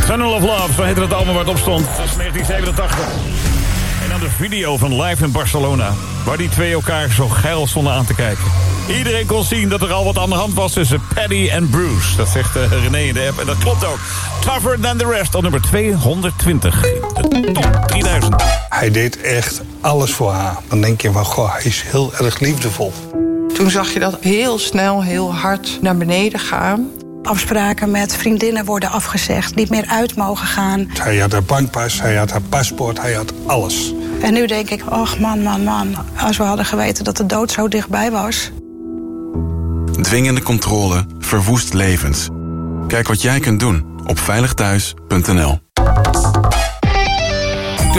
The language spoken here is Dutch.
Tunnel of Love, zo heette het album waar het op stond. Dat is 1987. En dan de video van Live in Barcelona, waar die twee elkaar zo geil stonden aan te kijken. Iedereen kon zien dat er al wat aan de hand was tussen Paddy en Bruce. Dat zegt René in de app en dat klopt ook. Tougher Than The Rest op nummer 220. De top 3000. Hij deed echt alles voor haar. Dan denk je van, goh, hij is heel erg liefdevol. Toen zag je dat heel snel, heel hard naar beneden gaan. Afspraken met vriendinnen worden afgezegd, niet meer uit mogen gaan. Hij had haar bankpas, hij had haar paspoort, hij had alles. En nu denk ik, ach man, als we hadden geweten dat de dood zo dichtbij was. Dwingende controle verwoest levens. Kijk wat jij kunt doen op veiligthuis.nl.